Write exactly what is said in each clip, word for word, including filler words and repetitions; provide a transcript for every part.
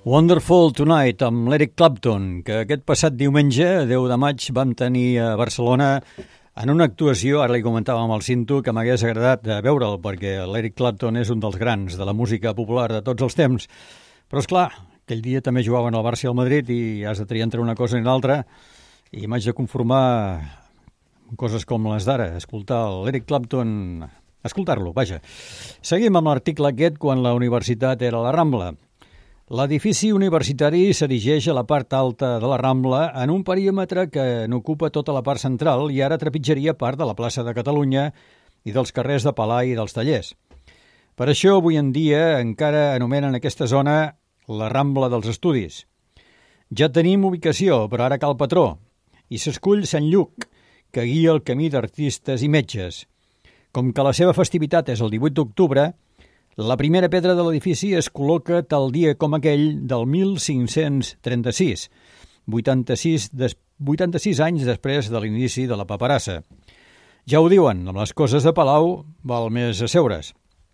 Wonderful Tonight amb l'Eric Clapton, que aquest passat diumenge, deu de maig, vam tenir a Barcelona en una actuació, ara li comentava amb el Cinto, que m'hagués agradat veure'l, perquè l'Eric Clapton és un dels grans de la música popular de tots els temps. Però, és clar, aquell dia també jugaven al Barça i al Madrid i has de triar entre una cosa i l'altra, i m'haig de conformar amb coses com les d'ara, escoltar l'Eric Clapton, escoltar-lo, vaja. Seguim amb l'article aquest quan la universitat era a la Rambla. L'edifici universitari s'erigeix a la part alta de la Rambla en un perímetre que n'ocupa tota la part central i ara trepitjaria part de la plaça de Catalunya i dels carrers de Palà i dels Tallers. Per això, avui en dia, encara anomenen aquesta zona la Rambla dels Estudis. Ja tenim ubicació, però ara cal patró, i s'escull Sant Lluc, que guia el camí d'artistes i metges. Com que la seva festivitat és el divuit d'octubre, la primera pedra de l'edifici es col·loca tal dia com aquell del mil cinc-cents trenta-sis, vuitanta-sis, des, vuitanta-sis anys després de l'inici de la paperassa. Ja ho diuen, amb les coses de Palau val més asseure's.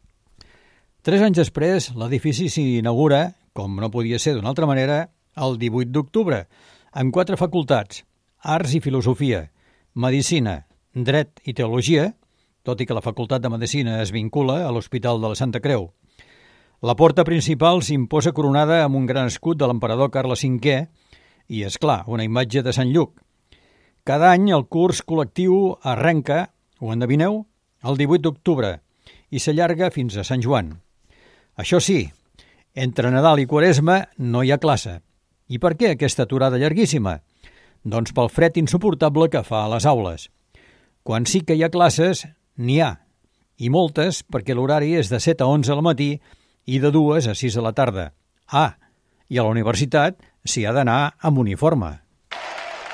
Tres anys després, l'edifici s'inaugura, com no podia ser d'una altra manera, el divuit d'octubre, amb quatre facultats, Arts i Filosofia, Medicina, Dret i Teologia, tot i que la Facultat de Medicina es vincula a l'Hospital de la Santa Creu. La porta principal s'imposa coronada amb un gran escut de l'emperador Carles cinquè i, és clar, una imatge de Sant Lluc. Cada any el curs col·lectiu arrenca, ho endevineu, el divuit d'octubre i s'allarga fins a Sant Joan. Això sí, entre Nadal i Quaresma no hi ha classe. I per què aquesta aturada llarguíssima? Doncs pel fred insuportable que fa a les aules. Quan sí que hi ha classes, n'hi ha, i moltes perquè l'horari és de set a onze al matí i de dues a sis de la tarda. Ah, i a la universitat s'hi ha d'anar amb uniforme.